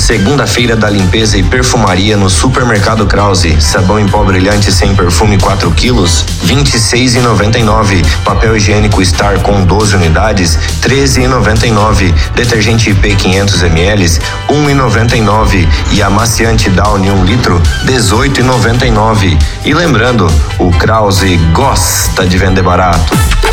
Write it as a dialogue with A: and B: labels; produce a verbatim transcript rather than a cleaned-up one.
A: Segunda-feira da limpeza e perfumaria no Supermercado Krause. Sabão em pó brilhante sem perfume quatro quilos, vinte e seis reais e noventa e nove centavos. Papel higiênico Star com doze unidades, treze reais e noventa e nove centavos. Detergente I P quinhentos mililitros, um real e noventa e nove centavos. E amaciante Downy um litro, dezoito reais e noventa e nove centavos. E lembrando, o Krause gosta de vender barato.